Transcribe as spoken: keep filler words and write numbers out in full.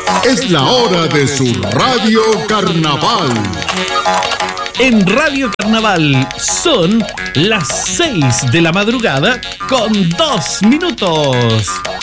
Es la hora de su Radio Carnaval. En Radio Carnaval son las seis de la madrugada con dos minutos.